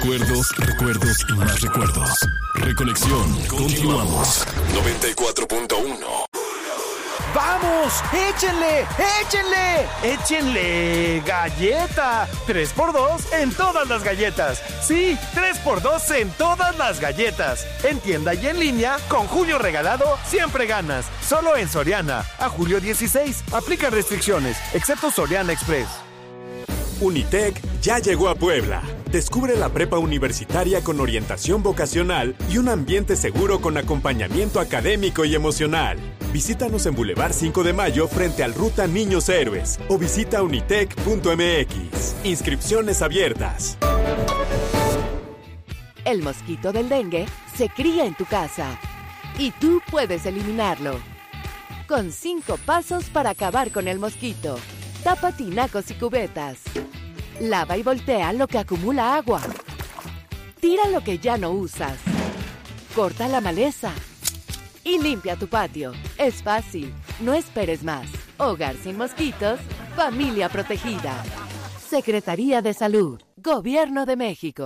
Recuerdos, recuerdos y más recuerdos. Reconexión. Continuamos. 94.1. ¡Vamos! ¡Échenle! ¡Échenle! ¡Échenle! ¡Galleta! 3x2 en todas las galletas. Sí, 3x2 en todas las galletas. En tienda y en línea, con Julio Regalado, siempre ganas. Solo en Soriana. A julio 16. Aplica restricciones, excepto Soriana Express. Unitec ya llegó a Puebla. Descubre la prepa universitaria con orientación vocacional y un ambiente seguro con acompañamiento académico y emocional. Visítanos en Boulevard 5 de Mayo frente al Ruta Niños Héroes o visita unitec.mx. Inscripciones abiertas. El mosquito del dengue se cría en tu casa y tú puedes eliminarlo. Con 5 pasos para acabar con el mosquito. Tapa tinacos y cubetas. Lava y voltea lo que acumula agua. Tira lo que ya no usas. Corta la maleza. Y limpia tu patio. Es fácil. No esperes más. Hogar sin mosquitos. Familia protegida. Secretaría de Salud. Gobierno de México.